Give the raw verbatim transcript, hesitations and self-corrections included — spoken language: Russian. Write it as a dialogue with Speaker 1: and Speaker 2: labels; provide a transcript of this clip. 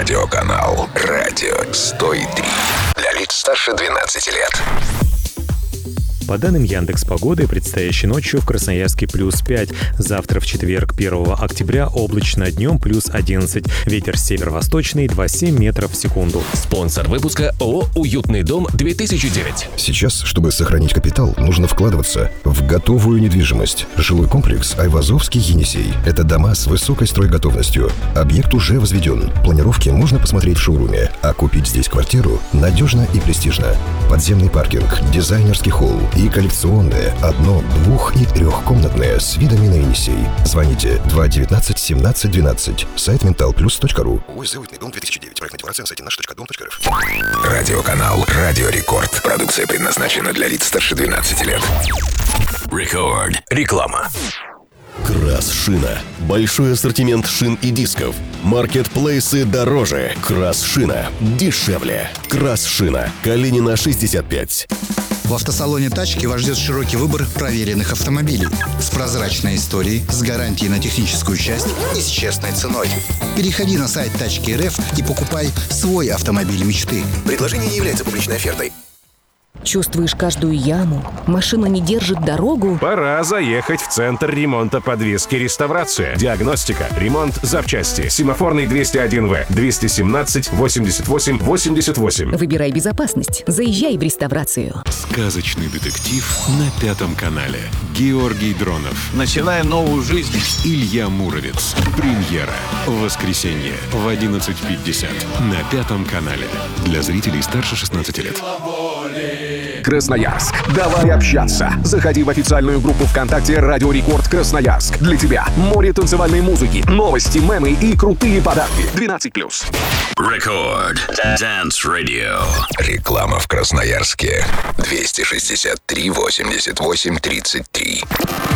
Speaker 1: Радиоканал «Радио сто три». Для лиц старше двенадцати лет.
Speaker 2: По данным Яндекс.Погоды, предстоящей ночью в Красноярске плюс пять. Завтра в четверг, первого октября, облачно, днем плюс одиннадцать. Ветер северо-восточный, два целых семь метров в секунду.
Speaker 3: Спонсор выпуска ООО «Уютный дом» две тысячи девять.
Speaker 4: Сейчас, чтобы сохранить капитал, нужно вкладываться в готовую недвижимость. Жилой комплекс Айвазовский Енисей. Это дома с высокой стройготовностью. Объект уже возведен. Планировки можно посмотреть в шоуруме. А купить здесь квартиру надежно и престижно. Подземный паркинг, дизайнерский холл и коллекционные одно-, двух- и трехкомнатные с видами на Енисей. Звоните два девятнадцать семнадцать двенадцать. Сайт менталплюс точка ру. ОСЗ «Уютный дом» две тысячи девять. Проектная декларация на сайте наш точка дом точка рф.
Speaker 1: Радиоканал «Радио Рекорд». Продукция предназначена для лиц старше двенадцати лет.
Speaker 3: Рекорд. Реклама.
Speaker 5: Красшина. Большой ассортимент шин и дисков. Маркетплейсы дороже. Красшина. Дешевле. Красшина. Калинина, шестьдесят пять.
Speaker 6: В автосалоне «Тачки» вас ждет широкий выбор проверенных автомобилей с прозрачной историей, с гарантией на техническую часть и с честной ценой. Переходи на сайт Тачки точка рф и покупай свой автомобиль мечты.
Speaker 5: Предложение не является публичной офертой.
Speaker 7: Чувствуешь каждую яму? Машина не держит дорогу?
Speaker 8: Пора заехать в центр ремонта, подвески, реставрация. Диагностика, ремонт, запчасти. Семафорный двести один вэ, двести семнадцать восемьдесят восемь восемьдесят восемь.
Speaker 7: Выбирай безопасность. Заезжай в реставрацию.
Speaker 9: Сказочный детектив на Пятом канале. Георгий Дронов.
Speaker 10: Начинаем новую жизнь.
Speaker 9: Илья Муромец. Премьера. В воскресенье в одиннадцать пятьдесят на Пятом канале. Для зрителей старше шестнадцати лет.
Speaker 11: Красноярск. Давай общаться. Заходи в официальную группу ВКонтакте «Радио Рекорд Красноярск». Для тебя море танцевальной музыки, новости, мемы и крутые подарки. двенадцать плюс.
Speaker 3: Рекорд. Dance Radio.
Speaker 1: Реклама в Красноярске. двести шестьдесят три восемьдесят восемь тридцать три.